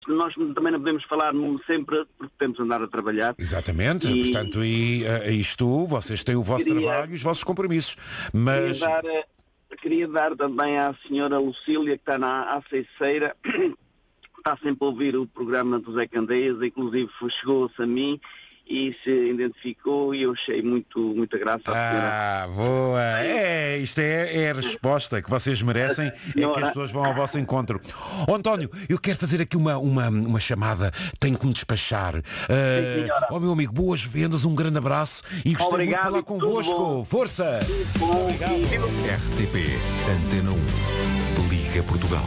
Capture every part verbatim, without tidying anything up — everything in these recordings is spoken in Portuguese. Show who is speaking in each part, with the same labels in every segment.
Speaker 1: nós também não podemos falar sempre porque temos de andar a trabalhar.
Speaker 2: Exatamente,
Speaker 1: e...
Speaker 2: portanto, e, uh, isto, vocês têm o vosso
Speaker 1: queria...
Speaker 2: trabalho e os vossos compromissos. Mas...
Speaker 1: Queria dar, queria dar também à senhora Lucília, que está na Aceiceira, está sempre a ouvir o programa do Zé Candeias, inclusive chegou-se a mim e se identificou e eu achei muito, muita graça à senhora.
Speaker 2: Ah, boa! É, isto é, é a resposta que vocês merecem, é que as pessoas vão ao vosso encontro. Oh, António, eu quero fazer aqui uma, uma, uma chamada, tenho que me despachar. Uh, oh, meu amigo, boas vendas, um grande abraço e gostei
Speaker 1: Obrigado,
Speaker 2: muito de falar convosco. Força!
Speaker 1: Obrigado.
Speaker 3: R T P Antena um, Liga Portugal.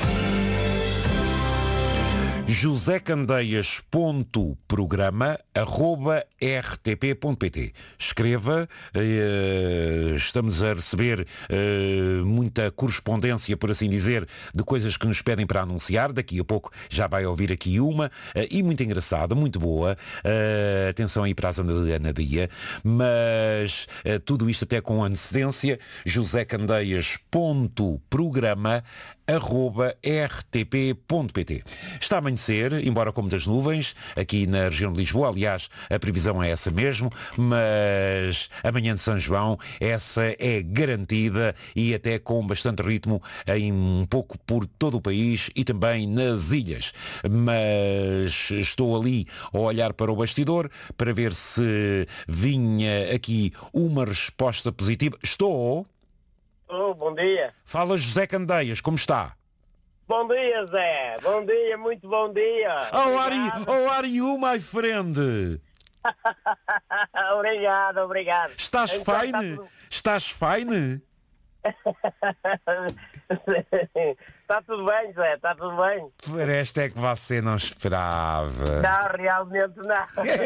Speaker 2: josé candeias ponto programa arroba r t p ponto p t. Escreva, eh, estamos a receber eh, muita correspondência, por assim dizer, de coisas que nos pedem para anunciar. Daqui a pouco já vai ouvir aqui uma, eh, e muito engraçada, muito boa. Eh, atenção aí para a zona de Anadia, mas eh, tudo isto até com antecedência. josé candeias ponto programa arroba r t p ponto p t. Está a amanhecer, embora com muitas nuvens, aqui na região de Lisboa. Aliás, a previsão é essa mesmo, mas amanhã de São João, essa é garantida e até com bastante ritmo em um pouco por todo o país e também nas ilhas. Mas estou ali a olhar para o bastidor para ver se vinha aqui uma resposta positiva. Estou...
Speaker 4: Oh, bom dia.
Speaker 2: Fala José Candeias, como está?
Speaker 4: Bom dia, Zé. Bom dia, muito bom dia.
Speaker 2: How are you, how are you, my friend?
Speaker 4: Obrigado, obrigado.
Speaker 2: Estás
Speaker 4: Então,
Speaker 2: fine?
Speaker 4: está tudo...
Speaker 2: Estás fine?
Speaker 4: Está tudo bem, Zé, está tudo bem.
Speaker 2: Por esta é que você não esperava.
Speaker 4: Não, realmente não.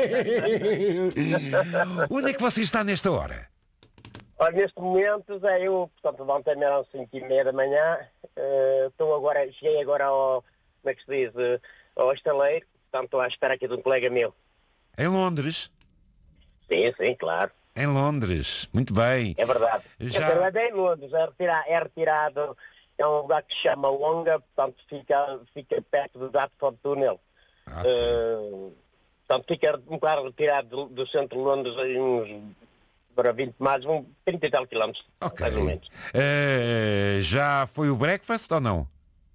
Speaker 2: Onde é que você está nesta hora?
Speaker 4: Olha, neste momento, Zé, eu, portanto, ontem eram cinco e meia da manhã, uh, estou agora, cheguei agora ao, como é que se diz, uh, ao estaleiro, portanto, estou à espera aqui de um colega meu.
Speaker 2: Em Londres?
Speaker 4: Sim, sim, claro.
Speaker 2: Em Londres, muito bem.
Speaker 4: É verdade.
Speaker 2: Já...
Speaker 4: Não é em Londres, é retirado, é retirado, é um lugar que se chama Wonga, portanto, fica, fica perto do Dartford Tunnel.
Speaker 2: Ah,
Speaker 4: uh, portanto, fica um bocado retirado do, do centro de Londres, em uns... para vinte mais, um trinta e tal quilómetros,
Speaker 2: okay.
Speaker 4: mais ou menos.
Speaker 2: Uh, já foi o breakfast ou não?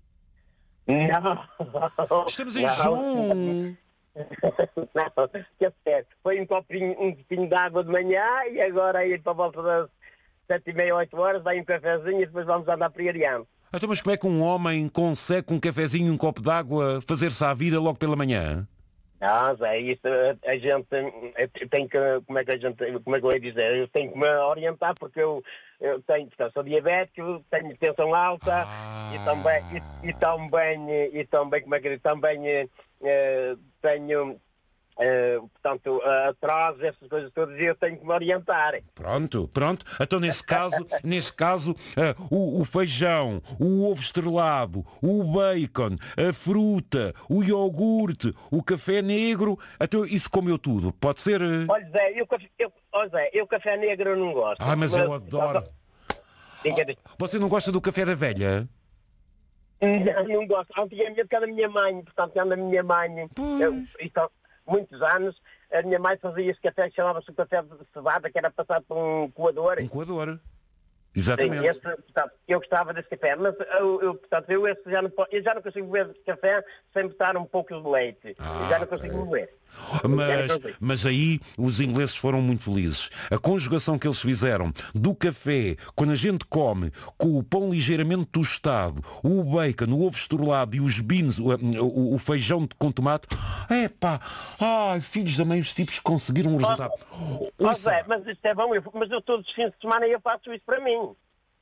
Speaker 4: Não.
Speaker 2: Estamos em
Speaker 4: não.
Speaker 2: junho.
Speaker 4: Não, que é, foi um copinho, um copinho de água de manhã e agora aí para a volta das sete e meia, oito horas, vai um cafezinho e depois vamos andar priariando.
Speaker 2: Então, mas como é que um homem consegue com um cafezinho e um copo de água fazer-se à vida logo pela manhã?
Speaker 4: Não, Zé, isso a gente tem que, como é que a gente, como é que eu ia dizer, eu tenho que me orientar porque eu, eu tenho, portanto, sou diabético, tenho tensão alta ah. e também, e, e também, e também, como é que eu digo, também eh, tenho, eh, portanto, atraso, essas coisas todas e eu tenho que me orientar.
Speaker 2: Pronto, pronto. Então nesse caso, nesse caso, uh, o, o feijão, o ovo estrelado, o bacon, a fruta, o iogurte, o café negro, então isso comeu tudo. Pode ser... Uh...
Speaker 4: Olha, Zé, eu, eu, oh, Zé, eu café negro eu não gosto.
Speaker 2: Ah, mas, mas eu adoro. Oh, você não gosta do café da velha?
Speaker 4: Não, não gosto. Antigamente cada minha mãe, portanto, quando a minha mãe... Eu, então, muitos anos, a minha mãe fazia esse café que chamava-se o café de cevada, que era passado por um coador.
Speaker 2: Um coador. Exatamente.
Speaker 4: Sim, esse, portanto, eu gostava desse café, mas eu, eu, portanto, eu, esse já não, eu já não consigo beber café sem botar um pouco de leite. Ah, já não consigo okay. beber.
Speaker 2: Mas, mas aí os ingleses foram muito felizes. A conjugação que eles fizeram do café, quando a gente come com o pão ligeiramente tostado, o bacon, o ovo estrelado e os beans, o, o, o feijão com tomate, é pá, ai, filhos da mãe, os tipos conseguiram um resultado.
Speaker 4: Oh, oh, Zé, mas isto é bom, eu, mas eu todos os fins de semana eu faço isso para mim.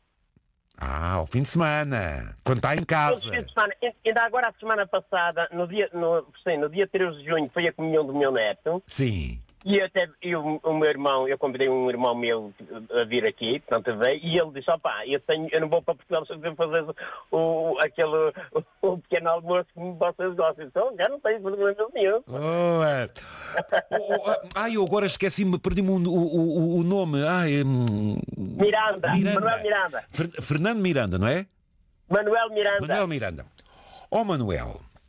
Speaker 2: Ah, ao fim de semana, quando está em casa.
Speaker 4: Todos os fins de semana. Ainda agora a semana passada, no dia, no, sim, no dia treze de junho, foi a comunhão do meu neto.
Speaker 2: Sim.
Speaker 4: E até eu, o meu irmão, eu convidei um irmão meu a vir aqui, portanto, veio, e ele disse, opá, eu, tenho, eu não vou para Portugal se eu fazer o, aquele, o, o pequeno almoço que vocês gostam. Então, já não tenho problema nenhum.
Speaker 2: Oh, é. oh, oh, ai, eu agora esqueci-me, perdi-me o, o, o nome. Ai, hum...
Speaker 4: Miranda, Miranda, Manuel Miranda.
Speaker 2: Fer, Fernando Miranda, não é?
Speaker 4: Manuel Miranda.
Speaker 2: Manuel Miranda. Ó oh, Manuel,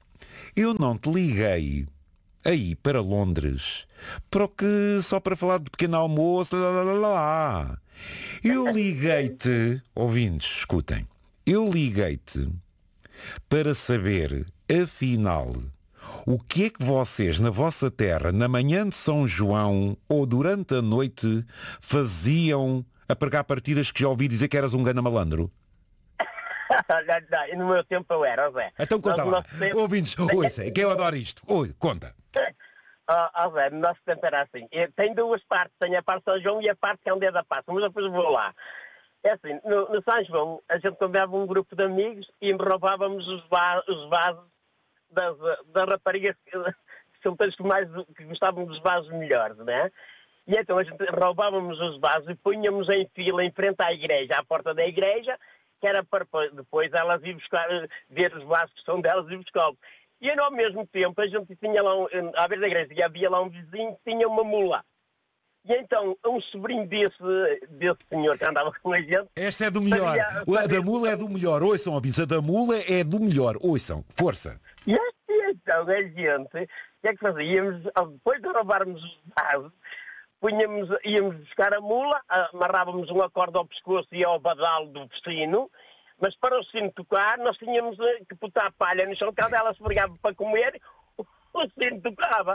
Speaker 2: eu não te liguei aí para Londres para o que, só para falar de pequeno almoço, lá, lá, lá, lá. Eu liguei-te, ouvintes, escutem, eu liguei-te para saber, afinal, o que é que vocês, na vossa terra, na manhã de São João ou durante a noite, faziam a pregar partidas que já ouvi dizer que eras um gana malandro?
Speaker 4: Não, no meu tempo eu era, Zé.
Speaker 2: Então conta
Speaker 4: Nós,
Speaker 2: lá.
Speaker 4: tempo...
Speaker 2: Ouvintes, ouça, é que eu adoro isto. Oi, conta.
Speaker 4: Oh, oh, Zé, no nosso tempo era assim. Tem duas partes. Tem a parte de São João e a parte que é onde é da Páscoa. Mas depois vou lá. É assim, no, no São João, a gente combinava um grupo de amigos e roubávamos os, va os vasos das, das raparigas que são todos que mais que gostavam dos vasos melhores, né? E então a gente roubávamos os vasos e punhamos em fila em frente à igreja, à porta da igreja, que era para depois elas ir buscar, ver os vasos que são delas e buscá-los. E ao mesmo tempo a gente tinha lá, um, à beira da igreja, e havia lá um vizinho que tinha uma mula. E então, um sobrinho desse, desse senhor que andava com a gente...
Speaker 2: Esta é do melhor. Fazia, a da mula é do melhor. Ouçam, ouvintes, a da mula é do melhor. Ouçam, força.
Speaker 4: E então, a gente, o que é que fazíamos? Depois de roubarmos os vasos, punhamos, íamos buscar a mula, amarrávamos uma corda ao pescoço e ao badalo do sino, mas para o sino tocar, nós tínhamos que botar a palha no chão, quando ela se brigava para comer, o sino tocava.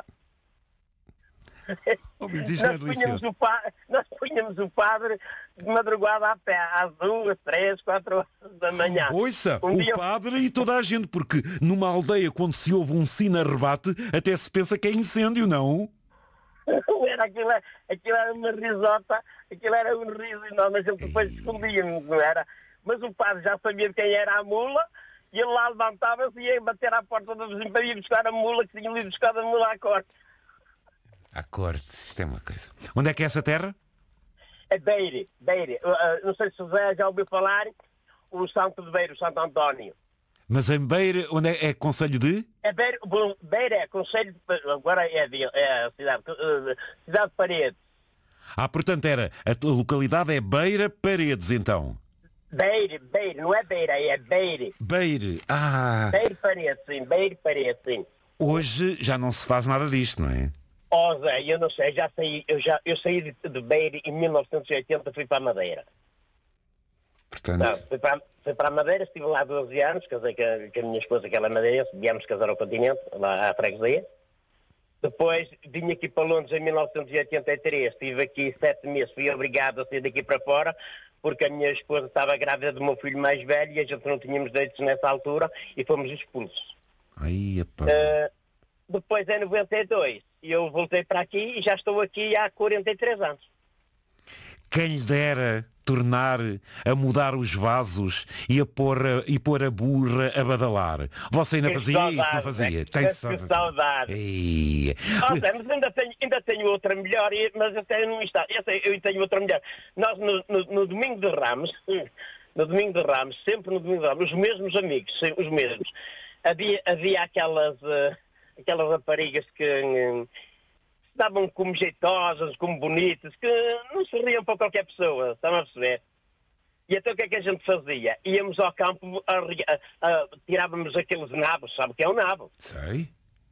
Speaker 2: Oh, nós,
Speaker 4: é punhamos o nós punhamos o padre de madrugada a pé, às duas, três, quatro horas da manhã.
Speaker 2: Ouça,
Speaker 4: um
Speaker 2: o
Speaker 4: dia...
Speaker 2: padre e toda a gente, porque numa aldeia, quando se ouve um sino a rebate, até se pensa que é incêndio, não?
Speaker 4: Era aquilo, aquilo era uma risota, aquilo era um riso enorme, a gente depois escondíamos, não era? Mas o padre já sabia quem era a mula, e ele lá levantava-se e ia bater à porta do vizinho para ir buscar a mula, que tinha ido buscar a mula à corte.
Speaker 2: À corte, isto é uma coisa. Onde é que é essa terra?
Speaker 4: É Beire, Beire. Uh, uh, não sei se o Zé já ouviu falar, o Santo de Beire, o Santo António.
Speaker 2: Mas em Beire, onde é, é concelho de?
Speaker 4: É Beire, bom, Beire é concelho de... Agora é, de, é a cidade, uh, cidade de Paredes.
Speaker 2: Ah, portanto era, a localidade é Beira Paredes, então.
Speaker 4: Beire, Beire, não é Beira, é Beire.
Speaker 2: Beire, ah...
Speaker 4: Beire Paredes, sim, Beire Paredes, sim.
Speaker 2: Hoje já não se faz nada disto, não é?
Speaker 4: Oh Zé, eu não sei, já saí, eu, já, eu saí de, de Beire em mil novecentos e oitenta, fui para a Madeira.
Speaker 2: Portanto...
Speaker 4: Não, fui, para, fui para a Madeira, estive lá doze anos, casei com a, com a minha esposa, que ela é madeirense, viemos casar ao continente, lá à freguesia. Depois vim aqui para Londres em mil novecentos e oitenta e três, estive aqui sete meses, fui obrigado a sair daqui para fora, porque a minha esposa estava grávida do meu filho mais velho e a gente não tínhamos direitos nessa altura e fomos expulsos.
Speaker 2: Aí, epá.
Speaker 4: Uh, depois em noventa e dois, eu voltei para aqui e já estou aqui há quarenta e três anos.
Speaker 2: Quem lhe dera tornar a mudar os vasos e a pôr a, e pôr a burra a badalar. Você ainda
Speaker 4: Que
Speaker 2: fazia
Speaker 4: saudade,
Speaker 2: isso, não fazia?
Speaker 4: né?
Speaker 2: Tem
Speaker 4: Que
Speaker 2: saudade.
Speaker 4: saudade.
Speaker 2: Ei.
Speaker 4: Oh, Zé, mas ainda tenho, ainda tenho outra melhor, mas eu tenho, está, eu tenho, eu tenho outra melhor. Nós no, no, no domingo de Ramos, no domingo de Ramos, sempre no domingo de Ramos, os mesmos amigos, os mesmos. Havia, havia aquelas, uh, aquelas raparigas que uh, estavam como jeitosas, como bonitas, que não se riam para qualquer pessoa, estão a perceber? E então o que é que a gente fazia? Íamos ao campo, a, a, a, tirávamos aqueles nabos, sabe o que é um nabo?
Speaker 2: Sei.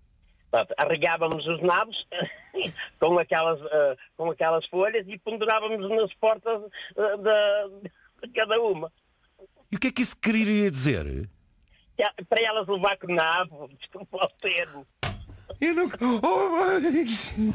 Speaker 4: Arregávamos os nabos com, aquelas, uh, com aquelas folhas e pendurávamos nas portas uh, de, de cada uma.
Speaker 2: E o que é que isso queria dizer?
Speaker 4: Para elas levar com nabo, desculpa o termo.
Speaker 2: Eu não... Oh,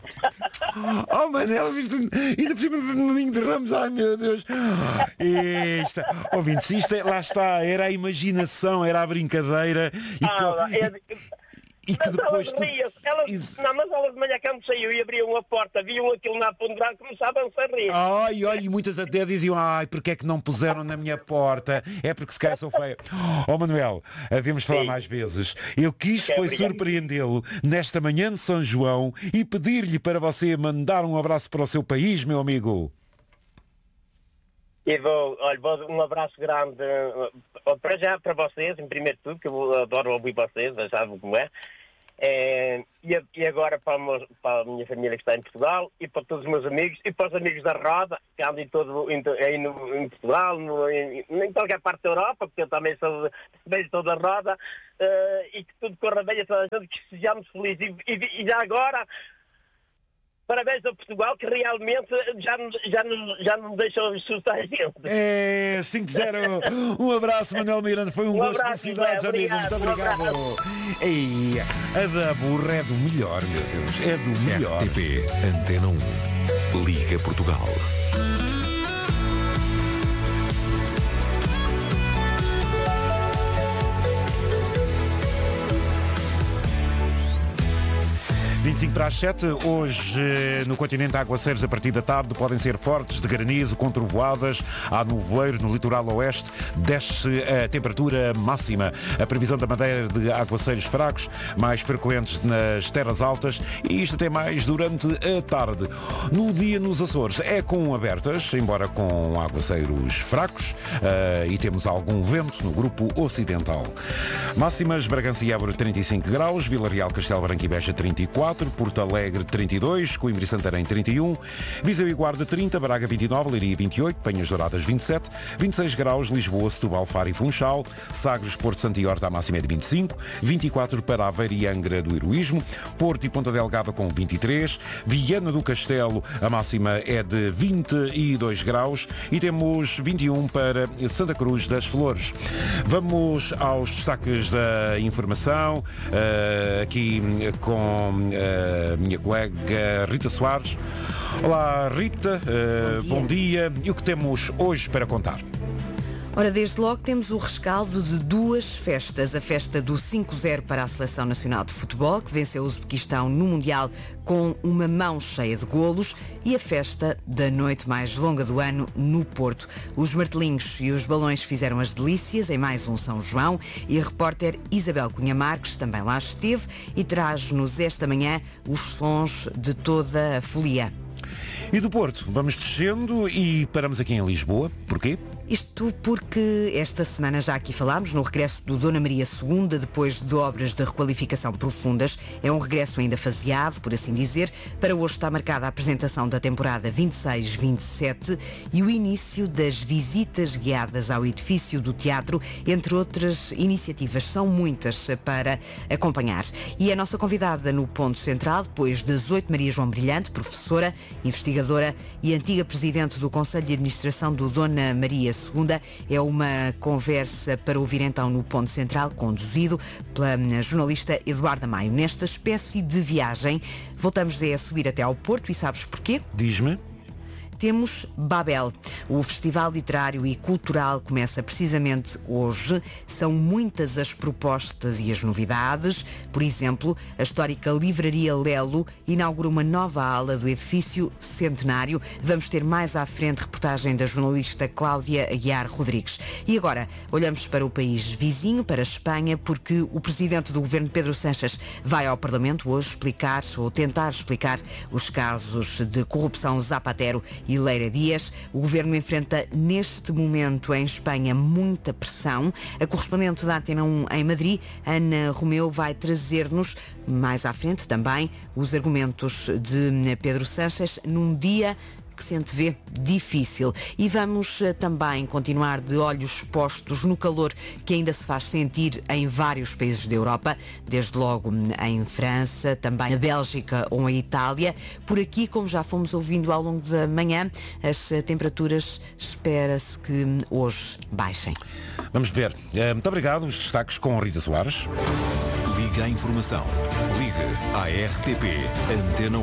Speaker 2: oh Manel, isto, ainda por cima do domingo de Ramos, ai meu Deus. Esta, ouvintes, isto é, lá está, era a imaginação, era a brincadeira. E
Speaker 4: ah,
Speaker 2: que,
Speaker 4: é,
Speaker 2: e que
Speaker 4: mas
Speaker 2: depois
Speaker 4: elas
Speaker 2: tu...
Speaker 4: riam, elas,
Speaker 2: Isso.
Speaker 4: não, mas elas de manhã quando saiu e abriam a porta, viam aquilo na ponderada, começavam-se a rir.
Speaker 2: Ai, ai, e muitas até diziam, ai, porque é que não puseram na minha porta? É porque se calhar sou feia. Oh Manuel, havemos falar
Speaker 4: Sim.
Speaker 2: mais vezes. Eu quis
Speaker 4: Que
Speaker 2: foi
Speaker 4: obrigado.
Speaker 2: surpreendê-lo nesta manhã de São João e pedir-lhe para você mandar um abraço para o seu país, meu amigo.
Speaker 4: E vou, olha, vou, um abraço grande uh, para já para vocês, em primeiro de tudo, que eu adoro ouvir vocês, já sabem como é. É, e, e agora para, meus, para a minha família que está em Portugal e para todos os meus amigos e para os amigos da Roda que andam em, todo, em, aí no, em Portugal, no, em, em qualquer parte da Europa, porque eu também sou, também sou da Roda, uh, e que tudo corra bem a toda a gente, que sejamos felizes. E, e, e já agora, parabéns a Portugal, que realmente já, já, não, já não deixam assustar a gente.
Speaker 2: É, cinco zero. Um abraço, Manuel Miranda. Foi um,
Speaker 4: Um
Speaker 2: gosto.
Speaker 4: abraço,
Speaker 2: Felicidades,
Speaker 4: Zé,
Speaker 2: amigo. Muito
Speaker 4: obrigado,
Speaker 2: obrigado.
Speaker 4: um
Speaker 2: Ei, a da burra é do melhor, meu Deus. É do melhor.
Speaker 3: R T P Antena um. Liga Portugal.
Speaker 2: vinte e cinco para as sete, hoje no continente aguaceiros a partir da tarde podem ser fortes, de granizo, com trovoadas, há nevoeiro no litoral oeste, desce a temperatura máxima. A previsão da Madeira de aguaceiros fracos, mais frequentes nas terras altas, e isto até mais durante a tarde. No dia nos Açores é com abertas, embora com aguaceiros fracos, uh, e temos algum vento no grupo ocidental. Máximas: Bragança e Évora trinta e cinco graus, Vila Real, Castelo Branco e Beja trinta e quatro, Porto Alegre trinta e dois, Coimbra e Santarém trinta e um, Viseu e Guarda trinta, Braga vinte e nove, Leiria vinte e oito, Penhas Douradas vinte e sete, vinte e seis graus, Lisboa, Setúbal, Faro e Funchal, Sagres, Porto Santo e Horta a máxima é de vinte e cinco, vinte e quatro para Aveiro e Angra do Heroísmo, Porto e Ponta Delgada com vinte e três, Viana do Castelo a máxima é de vinte e dois graus e temos vinte e um para Santa Cruz das Flores. Vamos aos destaques da informação, uh, aqui com a minha colega Rita Soares. Olá, Rita, uh, bom, dia. bom dia. E o que temos hoje para contar?
Speaker 5: Ora, desde logo temos o rescaldo de duas festas. A festa do cinco zero para a Seleção Nacional de Futebol, que venceu o Uzbequistão no Mundial com uma mão cheia de golos, e a festa da noite mais longa do ano no Porto. Os martelinhos e os balões fizeram as delícias em mais um São João, e a repórter Isabel Cunha Marques também lá esteve e traz-nos esta manhã os sons de toda a folia.
Speaker 2: E do Porto, vamos descendo e paramos aqui em Lisboa. Porquê?
Speaker 5: Isto porque esta semana já aqui falámos no regresso do Dona Maria segunda, depois de obras de requalificação profundas. É um regresso ainda faseado, por assim dizer. Para hoje está marcada a apresentação da temporada vinte e seis vinte e sete e o início das visitas guiadas ao edifício do teatro, entre outras iniciativas. São muitas para acompanhar. E a nossa convidada no Ponto Central, depois das oito, Maria João Brilhante, professora, investigadora e antiga presidente do Conselho de Administração do Dona Maria segunda. É uma conversa para ouvir então no Ponto Central, conduzido pela jornalista Eduarda Maio. Nesta espécie de viagem, voltamos a subir até ao Porto, e sabes porquê?
Speaker 2: Diz-me.
Speaker 5: Temos Babel. O Festival Literário e Cultural começa precisamente hoje. São muitas as propostas e as novidades. Por exemplo, a histórica Livraria Lelo inaugura uma nova ala do edifício centenário. Vamos ter mais à frente reportagem da jornalista Cláudia Aguiar Rodrigues. E agora, olhamos para o país vizinho, para a Espanha, porque o presidente do governo, Pedro Sánchez, vai ao Parlamento hoje explicar, ou tentar explicar, os casos de corrupção Zapatero e Leira Dias. O governo enfrenta neste momento em Espanha muita pressão. A correspondente da Antena um em Madrid, Ana Romeu, vai trazer-nos mais à frente também os argumentos de Pedro Sánchez num dia que se antevê difícil. E vamos uh, também continuar de olhos postos no calor que ainda se faz sentir em vários países da Europa, desde logo em França, também na Bélgica ou a Itália. Por aqui, como já fomos ouvindo ao longo da manhã, as uh, temperaturas espera-se que um, hoje baixem.
Speaker 2: Vamos ver. Uh, muito obrigado. Os destaques com Rita Soares.
Speaker 3: Liga à informação. Liga à R T P Antena um.